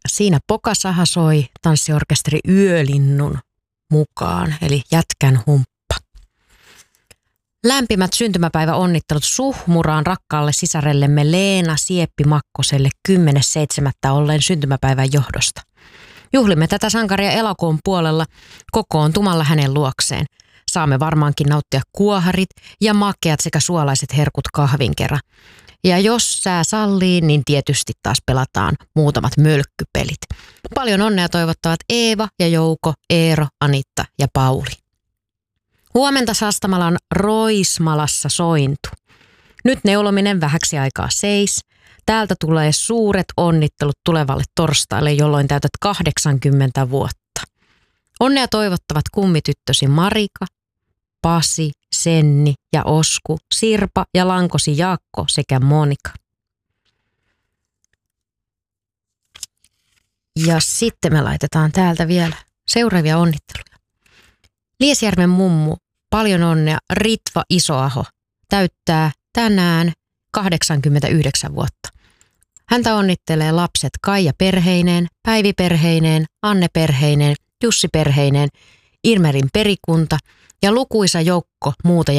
siinä Pokasaha soi tanssiorkesteri Yölinnun mukaan, eli Jätkän humppa. Lämpimät syntymäpäiväonnittelut Suhmuraan rakkaalle sisarellemme Leena Sieppi-Makkoselle 10.7. olleen syntymäpäivän johdosta. Juhlimme tätä sankaria elokuun puolella kokoontumalla hänen luokseen. Saamme varmaankin nauttia kuoharit ja makeat sekä suolaiset herkut kahvin kerran. Ja jos sää sallii, niin tietysti taas pelataan muutamat mölkkypelit. Paljon onnea toivottavat Eeva ja Jouko, Eero, Anitta ja Pauli. Huomenta Sastamalan Roismalassa sointu. Nyt neulominen vähäksi aikaa seis. Täältä tulee suuret onnittelut tulevalle torstaille, jolloin täytät 80 vuotta. Onnea toivottavat kummityttösi Marika, Pasi, Senni ja Osku, Sirpa ja lankosi Jaakko sekä Monika. Ja sitten me laitetaan täältä vielä seuraavia onnitteluja. Liesjärven mummu, paljon onnea, Ritva Isoaho, täyttää tänään 89 vuotta. Häntä onnittelee lapset Kaija perheineen, Päivi perheineen, Anne perheineen, Jussi perheineen, Irmerin perikunta ja lukuisa joukko muuta